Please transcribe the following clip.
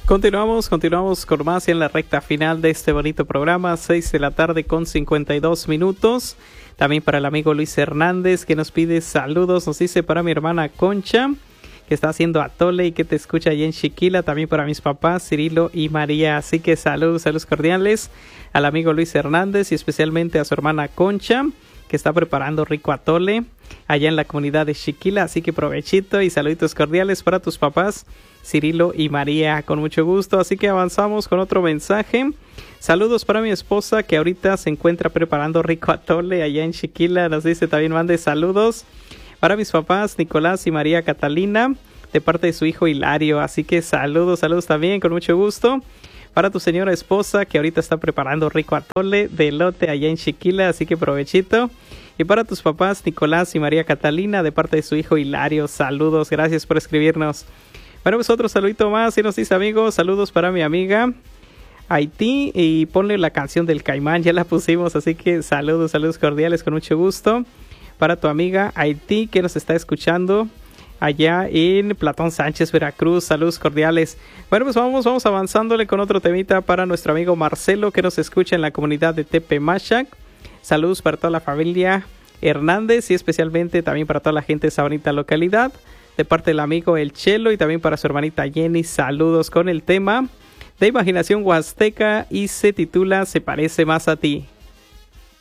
Continuamos con más en la recta final de este bonito programa, 6 de la tarde con 52 minutos. También para el amigo Luis Hernández, que nos pide saludos, nos dice para mi hermana Concha, que está haciendo atole y que te escucha allí en Chiquila. También para mis papás Cirilo y María. Así que saludos cordiales al amigo Luis Hernández y especialmente a su hermana Concha, que está preparando rico atole allá en la comunidad de Chiquila. Así que provechito y saluditos cordiales para tus papás Cirilo y María, con mucho gusto. Así que avanzamos con otro mensaje. Saludos para mi esposa, que ahorita se encuentra preparando rico atole allá en Chiquila. Nos dice también mande saludos para mis papás Nicolás y María Catalina, de parte de su hijo Hilario. Así que saludos también, con mucho gusto. Para tu señora esposa, que ahorita está preparando rico atole de elote allá en Chiquila. Así que provechito. Y para tus papás Nicolás y María Catalina, de parte de su hijo Hilario. Saludos, gracias por escribirnos. Bueno, pues otro saludito más y nos dice, amigos, saludos para mi amiga Haití, y ponle la canción del Caimán, ya la pusimos, así que saludos cordiales, con mucho gusto. Para tu amiga Haití, que nos está escuchando allá en Platón Sánchez, Veracruz, saludos cordiales. Bueno, pues vamos avanzándole con otro temita para nuestro amigo Marcelo, que nos escucha en la comunidad de Tepemachac. Saludos para toda la familia Hernández y especialmente también para toda la gente de esa bonita localidad, de parte del amigo El Chelo, y también para su hermanita Jenny. Saludos con el tema de Imaginación Huasteca y se titula Se parece más a ti.